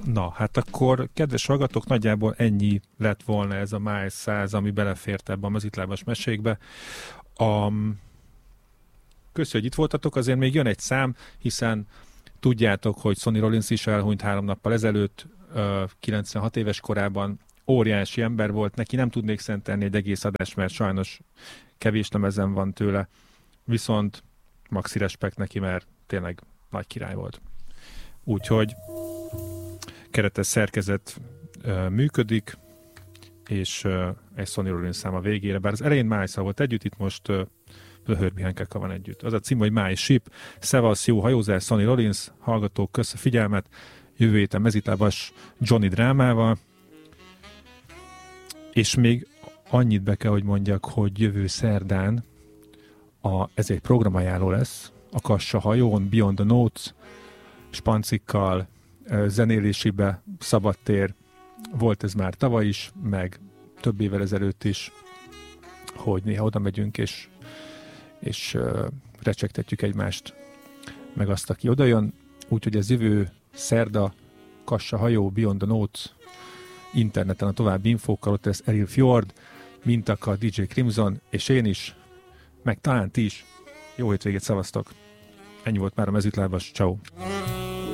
Na, hát akkor, kedves hallgatók, nagyjából ennyi lett volna ez a máj 100, ami belefért ebbe a mezitlábas mesékbe. Köszönjük, hogy itt voltatok, azért még jön egy szám, hiszen tudjátok, hogy Sonny Rollins is elhunyt 3 nappal ezelőtt, 96 éves korában, óriási ember volt, neki nem tudnék szentelni egy egész adást, mert sajnos kevés lemezen van tőle, viszont maxi respekt neki, mert tényleg nagy király volt. Úgyhogy keretes szerkezet működik, és egy Sonny Rollins szám a végére, bár az elején Májszal volt együtt, itt most The Herbie Hancock van együtt. Az a cím, hogy My Ship, szevasz, jó hajózás, Sonny Rollins, hallgatók, kösz a figyelmet, jövő héten mezitlábas Johnny drámával, és még annyit be kell, hogy mondjak, hogy jövő szerdán ez egy programajánló lesz, a Kassa hajón, Beyond the Notes, spancikkal, zenélésibe, szabadtér, volt ez már tavaly is, meg több évvel ezelőtt is, hogy néha oda megyünk, és recsegtetjük egymást, meg azt, aki odajön. Úgyhogy ez jövő szerda, Kassa hajó, Beyond the Notes, interneten a további infókkal, ott lesz Eril Fjord, Mintaka, DJ Crimson, és én is, meg talán ti is. Jó hétvégét, szavaztok! Ennyi volt már a mezitlábas, ciao.